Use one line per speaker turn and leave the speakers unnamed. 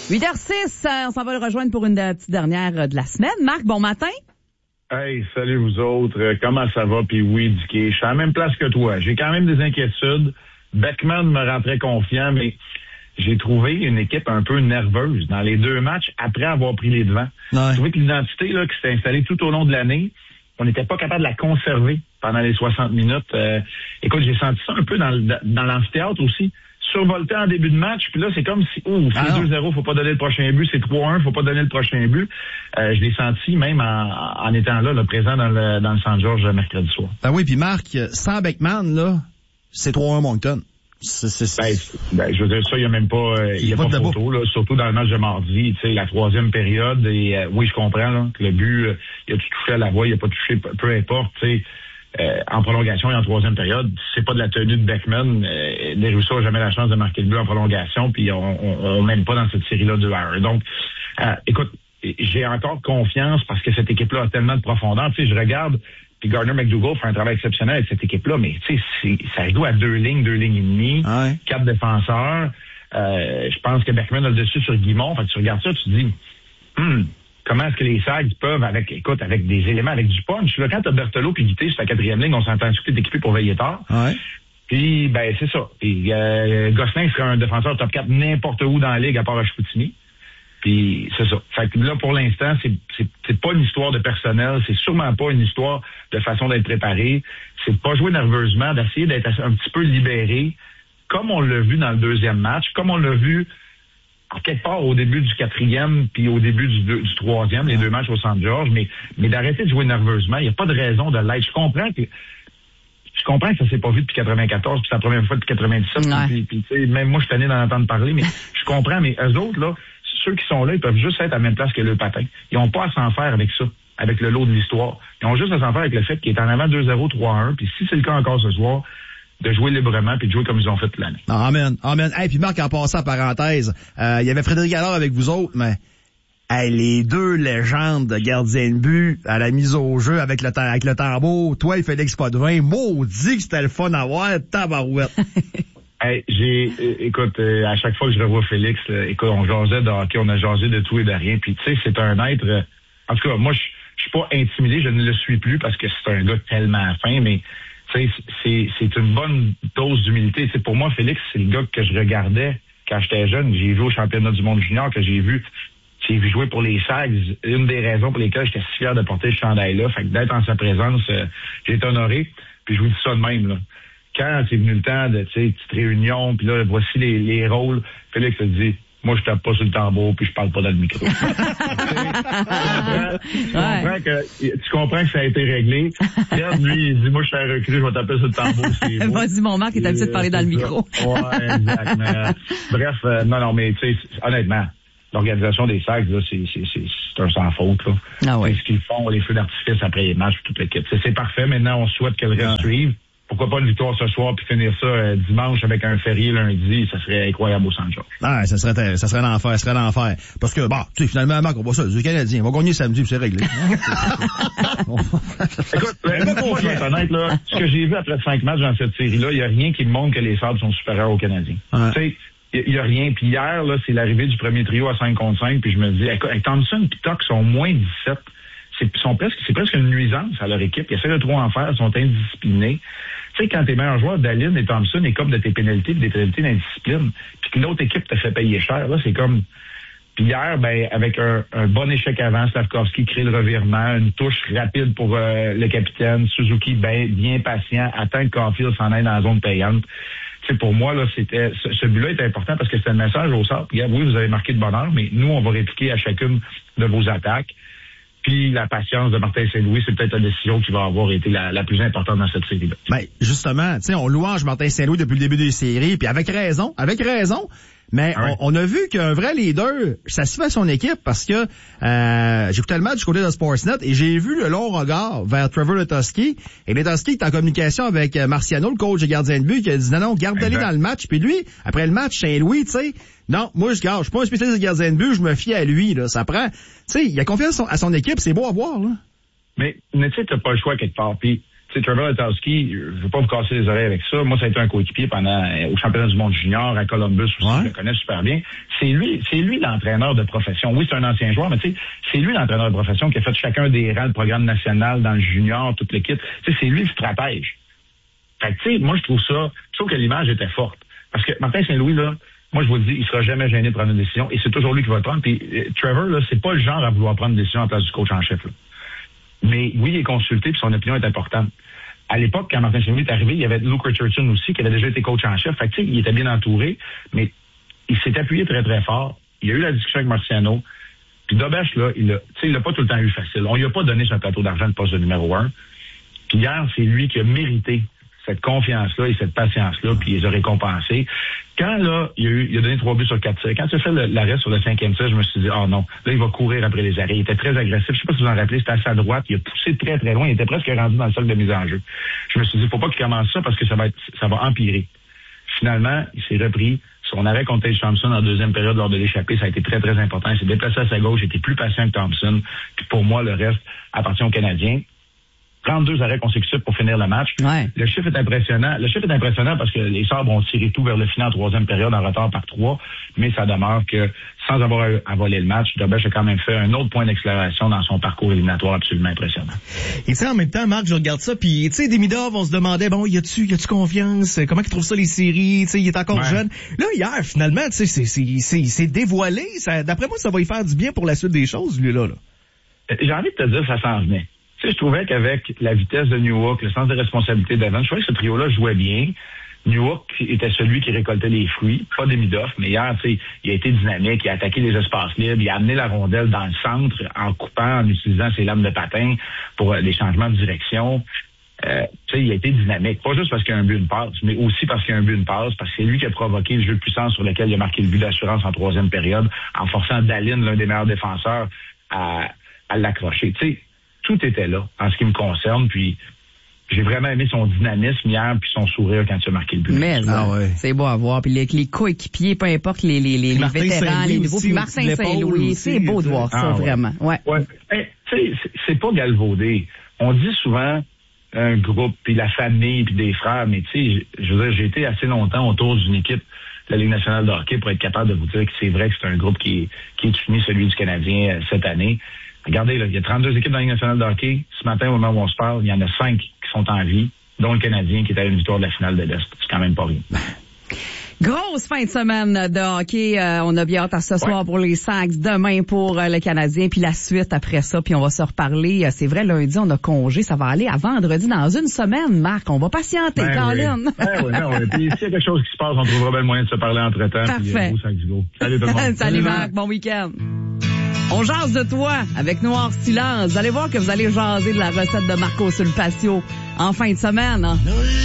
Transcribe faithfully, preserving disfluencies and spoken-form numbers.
huit heures six, on s'en va le rejoindre pour une petite dernière de la semaine. Marc, bon matin.
Hey, salut vous autres. Comment ça va? Puis oui, Dicky, je suis à la même place que toi. J'ai quand même des inquiétudes. Beckman me rentrait confiant, mais j'ai trouvé une équipe un peu nerveuse dans les deux matchs après avoir pris les devants. Ouais. J'ai trouvé que l'identité là, qui s'était installée tout au long de l'année, on n'était pas capable de la conserver pendant les soixante minutes. Euh, écoute, j'ai senti ça un peu dans, dans l'amphithéâtre aussi. Survolté en début de match, puis là, c'est comme si, oh, c'est ah deux zéro, faut pas donner le prochain but, c'est trois un, faut pas donner le prochain but. Euh, je l'ai senti même en, en étant là, là, présent dans le, dans le Saint-Georges mercredi soir.
Ben oui, puis Marc, sans Beckman, là, c'est trois un Moncton.
C'est, c'est, c'est... Ben, ben, je veux dire, ça, il n'y a même pas, euh, il y a pas photo, là, surtout dans le match de mardi, tu sais, la troisième période, et euh, oui, je comprends, là, que le but, euh, il a tout touché à la voie, il a pas touché, peu, peu importe, tu sais. Euh, en prolongation et en troisième période, c'est pas de la tenue de Beckman. Euh, les Rousseau n'a jamais la chance de marquer le but en prolongation, puis on, on, on mène pas dans cette série-là deux à un. Donc, euh, écoute, j'ai encore confiance parce que cette équipe-là a tellement de profondeur. Tu sais, je regarde, puis Gardner McDougall fait un travail exceptionnel avec cette équipe-là, mais tu sais, ça joue à deux lignes, deux lignes et demie, ah ouais. quatre défenseurs. Euh, je pense que Beckman a le dessus sur Guimond. Fait que tu regardes ça, tu te dis, hmm, comment est-ce que les Sags peuvent, avec, écoute, avec des éléments, avec du punch. Là, quand t'as Berthelot puis Guité sur la quatrième ligne, on s'entend discuter d'équiper pour veiller tard.
Ouais.
Puis, ben, c'est ça. Puis, euh, Gosselin serait un défenseur top quatre n'importe où dans la ligue, à part à Chicoutimi. Puis, c'est ça. Fait que là, pour l'instant, c'est, c'est, c'est pas une histoire de personnel. C'est sûrement pas une histoire de façon d'être préparé. C'est de pas jouer nerveusement, d'essayer d'être un petit peu libéré, comme on l'a vu dans le deuxième match, comme on l'a vu en quelque part au début du quatrième puis au début du, deux, du troisième, les deux matchs au Saint-Georges, mais, mais d'arrêter de jouer nerveusement. Il n'y a pas de raison de l'être. Je comprends que je comprends que ça s'est pas vu depuis quatre-vingt-quatorze, puis c'est la première fois depuis quatre-vingt-dix-sept,
ouais.
puis, puis tu sais, même moi je tenais d'en entendre parler, mais je comprends, mais eux autres, là, ceux qui sont là, ils peuvent juste être à la même place que le patin. Ils n'ont pas à s'en faire avec ça, avec le lot de l'histoire. Ils ont juste à s'en faire avec le fait qu'il est en avant deux zéro, trois un, puis si c'est le cas encore ce soir, de jouer librement puis de jouer comme ils ont fait toute l'année.
Amen, amen. Hey, puis Marc, en passant en parenthèse, euh, il y avait Frédéric Allard avec vous autres, mais hey, les deux légendes de gardiens de but à la mise au jeu avec le, avec le tambour, toi et Félix Potvin, maudit que c'était le fun à voir, tabarouette.
Hey, j'ai, écoute, euh, à chaque fois que je revois Félix, là, écoute, on jasait de hockey, on a jasé de tout et de rien, puis tu sais, c'est un être, euh, en tout cas, moi, je je suis pas intimidé, je ne le suis plus parce que c'est un gars tellement fin, mais c'est, c'est, c'est une bonne dose d'humilité. C'est pour moi, Félix, c'est le gars que je regardais quand j'étais jeune. J'ai vu au championnat du monde junior, que j'ai vu, j'ai vu jouer pour les Sags. Une des raisons pour lesquelles j'étais si fier de porter ce chandail-là. Fait que d'être en sa présence, euh, j'ai été honoré. Puis je vous dis ça de même, là. Quand c'est venu le temps de, tu sais, petite réunion, puis là, voici les, les rôles, Félix a dit, moi, je tape pas sur le tambour puis je parle pas dans le micro. tu, comprends, tu, comprends que, tu comprends que ça a été réglé. Pierre, lui, il dit, moi, je suis un recrue, je vais taper sur le tambour. C'est beau.
Vas-y, mon Marc est habitué de parler dans le micro.
Ouais, exactement. Bref, euh, non, non, mais tu sais, honnêtement, l'organisation des Sags, là, c'est, c'est, c'est, c'est un sans faute, là.
Ah ouais.
C'est ce qu'ils font, les feux d'artifice après les matchs, toute l'équipe. C'est, c'est parfait. Maintenant, on souhaite que le reste suive. Pourquoi pas une victoire ce soir puis finir ça euh, dimanche avec un férié lundi, ça serait incroyable au Saint-Georges.
Ah, ça serait ça serait l'enfer, ça serait l'enfer. Parce que bon, tu sais, finalement, Marc, on va ça, le Canadien, on va gagner samedi puis c'est réglé.
Écoute, moi, je vais être honnête, là, ce que j'ai vu après cinq matchs dans cette série-là, il y a rien qui me montre que les Sabres sont supérieurs aux Canadiens. Ouais. Tu sais, il y a rien. Puis hier, là, c'est l'arrivée du premier trio à cinq contre cinq, puis je me dis, écoute, Thompson et Tuck sont moins dix-sept. C'est, sont presque, c'est presque une nuisance à leur équipe. Ils essaient de trop en faire, ils sont indisciplinés. Tu sais, quand tes meilleurs joueurs, Dallin et Thompson, et comme de tes pénalités, des pénalités d'indiscipline, puis que l'autre équipe te fait payer cher, là, c'est comme... Puis hier, ben, avec un, un bon échec avant, Slavkovski crée le revirement, une touche rapide pour euh, le capitaine, Suzuki ben, bien patient, attend que Caulfield s'en aille dans la zone payante. Tu sais, pour moi, là, c'était ce, ce but-là est important parce que c'est un message au sort. Puis, oui, vous avez marqué de bonheur, mais nous, on va répliquer à chacune de vos attaques. Puis la patience de Martin Saint-Louis, c'est peut-être la décision qui va avoir été la, la plus importante dans cette série-là.
Ben, justement, tu sais, on louange Martin Saint-Louis depuis le début des séries, puis avec raison, avec raison. Mais ah ouais. on, on a vu qu'un vrai leader, ça se fait à son équipe parce que euh, j'écoutais le match du côté de Sportsnet et j'ai vu le long regard vers Trevor Letowski. Et Letowski est en communication avec Marciano, le coach et gardien de but, qui a dit non, non, garde-les dans le match. Puis lui, après le match, Saint-Louis, tu sais, non, moi je garde, je suis pas un spécialiste de gardien de but, je me fie à lui. Là, ça prend, tu sais, il a confiance à son, à son équipe, c'est beau à voir. Là.
Mais, mais tu sais, t'as pas le choix quelque part. Puis tu sais, Trevor Letowski, je veux pas vous casser les oreilles avec ça. Moi, ça a été un coéquipier pendant euh, au championnat du monde junior, à Columbus aussi, ouais. Je le connais super bien. C'est lui, c'est lui l'entraîneur de profession. Oui, c'est un ancien joueur, mais tu sais, c'est lui l'entraîneur de profession qui a fait chacun des rangs, le programme national, dans le junior, toute l'équipe. Tu sais, c'est lui le stratège. Fait que, tu sais, moi, je trouve ça, je trouve que l'image était forte. Parce que Martin Saint-Louis, là, moi, je vous le dis, il sera jamais gêné de prendre une décision, et c'est toujours lui qui va le prendre. Puis, euh, Trevor, là, c'est pas le genre à vouloir prendre une décision en place du coach en chef, là. Mais oui, il est consulté, puis son opinion est importante. À l'époque, quand Martin Saint-Louis est arrivé, il y avait Luke Richardson aussi, qui avait déjà été coach en chef. Fait que, tu sais, il était bien entouré, mais il s'est appuyé très, très fort. Il y a eu la discussion avec Marciano. Puis Dobech, là, il a, tu sais, il l'a pas tout le temps eu facile. On lui a pas donné son plateau d'argent de poste de numéro un. Puis hier, c'est lui qui a mérité cette confiance-là et cette patience-là, puis il les a récompensés. Quand, là, il a, eu, il a donné trois buts sur quatre tirs, quand il a fait le, l'arrêt sur le cinquième tir, je me suis dit, oh non, là, il va courir après les arrêts. Il était très agressif. Je sais pas si vous en rappelez, c'était à sa droite. Il a poussé très, très loin. Il était presque rendu dans le cercle de mise en jeu. Je me suis dit, faut pas qu'il commence ça parce que ça va être, ça va empirer. Finalement, il s'est repris. Son arrêt contre Tage Thompson en deuxième période lors de l'échappée, ça a été très, très important. Il s'est déplacé à sa gauche, il était plus patient que Thompson. Puis pour moi, le reste appartient aux Canadiens. trente-deux arrêts consécutifs pour finir le match.
Ouais.
Le chiffre est impressionnant. Le chiffre est impressionnant parce que les Sabres ont tiré tout vers le final en troisième période en retard par trois, mais ça demeure que sans avoir à voler le match, Dobech a quand même fait un autre point d'exclamation dans son parcours éliminatoire absolument impressionnant.
Et tu sais, en même temps, Marc, je regarde ça, puis tu sais, Demidov, on se demandait, bon, y a-tu, y a-tu confiance? Comment il trouve ça les séries? Tu sais, il est encore ouais. jeune. Là, hier, finalement, tu sais, c'est, c'est, c'est, c'est dévoilé. Ça, d'après moi, ça va y faire du bien pour la suite des choses, lui, là. là.
J'ai envie de te dire, ça s'en venait. Tu sais, je trouvais qu'avec la vitesse de Newhook, le sens de responsabilité d'Evans, je trouvais que ce trio-là jouait bien. Newhook était celui qui récoltait les fruits, pas Demidov, mais hier, tu sais, il a été dynamique, il a attaqué les espaces libres, il a amené la rondelle dans le centre en coupant, en utilisant ses lames de patin pour les changements de direction. Euh, tu sais, il a été dynamique, pas juste parce qu'il y a un but, une passe, mais aussi parce qu'il y a un but, une passe, parce que c'est lui qui a provoqué le jeu de puissance sur lequel il a marqué le but d'assurance en troisième période, en forçant Dallin, l'un des meilleurs défenseurs, à, à l'accrocher. Tu sais, tout était là, en ce qui me concerne, puis j'ai vraiment aimé son dynamisme hier, puis son sourire quand il a marqué le but.
Mais ah ouais. C'est beau à voir. Puis les, les coéquipiers, peu importe les, les, les, les vétérans, les nouveaux, puis Martin Saint-Louis, c'est beau de voir ça, ah, vraiment. Ouais.
ouais. Hey, tu sais, c'est, c'est pas galvaudé. On dit souvent un groupe, puis la famille, puis des frères, mais tu sais, je veux dire, j'ai été assez longtemps autour d'une équipe de la Ligue nationale de hockey pour être capable de vous dire que c'est vrai que c'est un groupe qui est, qui est uni, celui du Canadien, euh, cette année. Regardez, là, il y a trente-deux équipes dans la Ligue nationale de hockey. Ce matin, au moment où on se parle, il y en a cinq qui sont en vie, dont le Canadien qui est à une victoire de la finale de l'Est. C'est quand même pas rien.
Grosse fin de semaine de hockey. Euh, on a bien hâte à ce soir ouais. pour les Sags, demain pour euh, le Canadien, puis la suite après ça, puis on va se reparler. Euh, c'est vrai, lundi, on a congé. Ça va aller à vendredi dans une semaine, Marc. On va patienter,
ben
Colin.
Oui. Ben oui, non, oui. Puis s'il y a quelque chose qui se passe, on trouvera bien le moyen de se parler entre-temps.
Parfait.
Puis, euh, Salut tout le monde.
Salut, Salut Marc, bon week-end. On jase de toi avec Noir Silence. Vous allez voir que vous allez jaser de la recette de Marco sur le patio en fin de semaine. Hein?